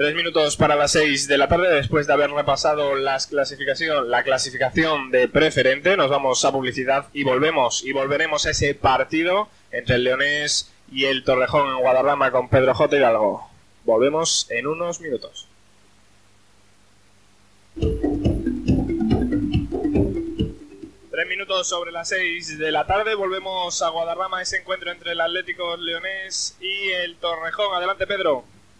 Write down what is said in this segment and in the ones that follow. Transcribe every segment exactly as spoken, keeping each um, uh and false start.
Tres minutos para las seis de la tarde, después de haber repasado las clasificación, la clasificación de preferente, nos vamos a publicidad y volvemos y volveremos a ese partido entre el Leonés y el Torrejón en Guadarrama con Pedro J. Hidalgo. Volvemos en unos minutos. Tres minutos sobre las seis de la tarde, volvemos a Guadarrama, ese encuentro entre el Atlético Leonés y el Torrejón. Adelante, Pedro.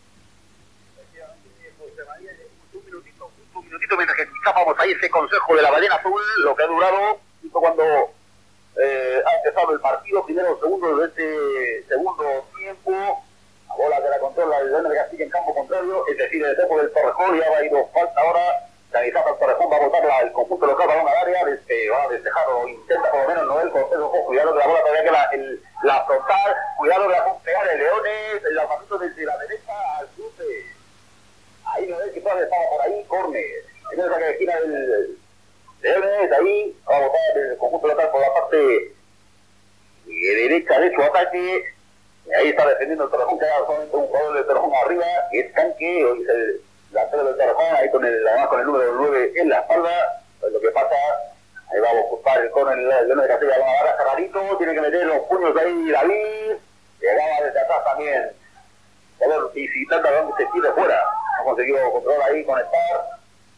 Un minutito mientras que escuchábamos ahí ese consejo de la ballena azul, lo que ha durado justo cuando eh, ha empezado el partido, primero segundo de este segundo tiempo, la bola que la controla el León de Castilla en campo contrario, es decir, el equipo del Torrejón, ya va a ir falta ahora, Canizata el Torrejón va a botar el conjunto local balón al área, desde, va a despejar o intenta por lo menos Noel Concedo, cuidado que la bola todavía que la, el, la frontal, cuidado que la puede pegar el Leones, el lanzamiento desde la derecha al cruce. Ahí no es que todavía estaba por ahí, córner. En esa que esquina del Leones, ahí va a botar el conjunto local por la parte de derecha de su ataque. Y ahí está defendiendo el Torrejón, que hay solamente un jugador del Torrejón arriba, que es Canque, hoy es el delantero del Torrejón, ahí con el, además con el número nueve en la espalda. Pues lo que pasa, ahí va a ocupar el córner el Leones de Castilla, va a agarrar Carrarito, tiene que meter los puños de ahí David, llegaba desde atrás también. Y si trata de donde se tire fuera, no consiguió controlar ahí, conectar.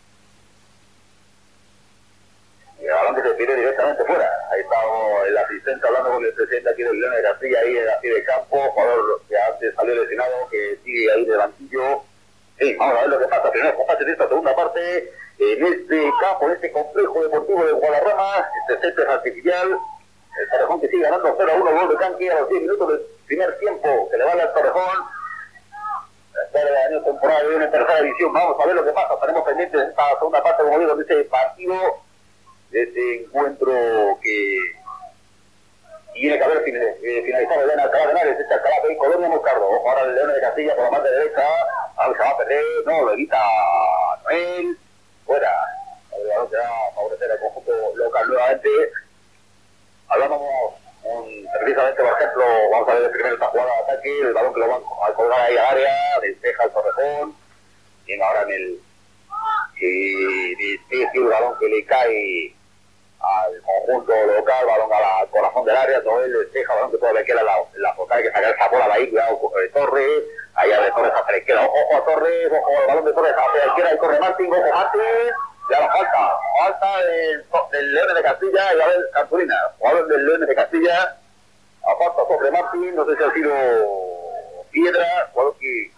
Y el balón que se tire directamente fuera. Ahí está el asistente hablando con el presidente aquí del León de Castilla, ahí en la pie de campo, jugador que antes salió lesionado, que sigue ahí de banquillo. Sí, vamos a ver lo que pasa. Primero compase de esta segunda parte, en este campo, en este complejo deportivo de Guadarrama, este césped artificial. El Torrejón que sigue ganando cero a uno, gol de Canque a los diez minutos del primer tiempo, que le vale al Torrejón. El año temporal de una tercera división. Vamos a ver lo que pasa. Estaremos pendientes de esta segunda parte, como digo, de este partido, de este encuentro que tiene que haber finalizado en Alcalá de Henares, este Alcalá de Colonia Moscardo. Ojo ahora el León de Castilla por la parte derecha. Ahora se va a perder, no, lo evita Noel. Fuera. El balón se va a favorecer al conjunto local nuevamente. Hablábamos precisamente, por ejemplo, vamos a ver el primero esta jugada de ataque, el balón que lo van a colgar ahí al área, despeja el Torrejón, y ahora en el y despeja el balón que le cae al conjunto local, balón al corazón del área, todo él despeja, balón que todavía queda la, la focal, que sacar esa bola de ahí, cuidado de Torres, allá de Torres hacia la izquierda, ojo a Torres, ojo al balón de Torres hacia la izquierda, y corre Martín, ojo Martín, ya la falta, falta del, del León de Castilla, y a ver Cartulina, jugador del León de Castilla, aparta sobre Martín, no sé si ha sido Piedra, jugador que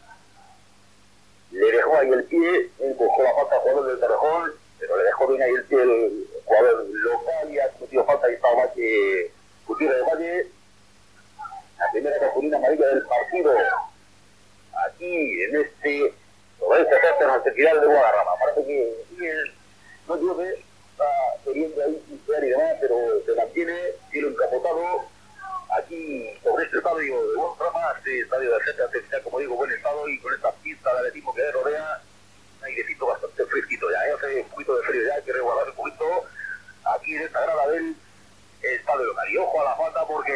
le dejó ahí el pie, él buscó la falta al jugador del Torrejón, pero le dejó bien ahí el pie el jugador local y ha cometido falta y estaba más que Gutiérrez de Valle. La primera cartulina amarilla del partido, aquí en este, sobre este sector en la cerquidad de Guadarrama. Parece que el, no digo que está queriendo ahí pincear y demás, pero se mantiene, cielo encapotado. Aquí, sobre este estadio de Guadarrama, este estadio de centro artificial, como digo, buen estado, y con esta pista de atletismo que le rodea, un airecito bastante fresquito ya, ¿eh? Hace un poquito de frío ya, hay que resguardar un poquito aquí en esta grada del estadio local. Y ojo a la falta porque